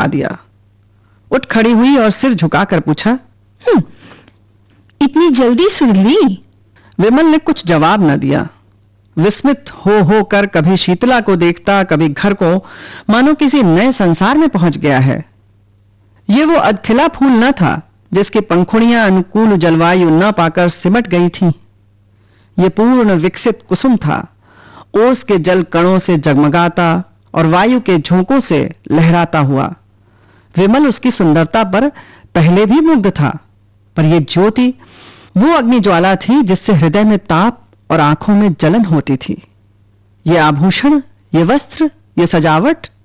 दिया। उठ खड़ी हुई और सिर झुकाकर पूछा, इतनी जल्दी सुन ली? विमल ने कुछ जवाब न दिया। विस्मित हो कर कभी शीतला को देखता, कभी घर को, मानो किसी नए संसार में पहुंच गया है। ये वो अधखिला फूल न था जिसकी पंखुड़ियां अनुकूल जलवायु न पाकर सिमट गई थीं। ये पूर्ण विकसित कुसुम था, ओस के जल कणों से जगमगाता और वायु के झोंकों से लहराता हुआ। विमल उसकी सुंदरता पर पहले भी मुग्ध था, पर यह ज्योति वो अग्नि ज्वाला थी जिससे हृदय में ताप और आंखों में जलन होती थी। ये आभूषण, ये वस्त्र, ये सजावट